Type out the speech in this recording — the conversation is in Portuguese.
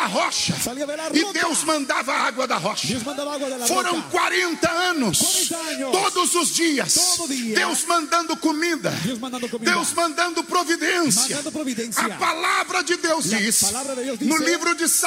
rocha. E Deus mandava a água da rocha. Foram 40 anos. Todos os dias. Deus mandando comida. Deus mandando providência. A palavra de Deus diz no livro de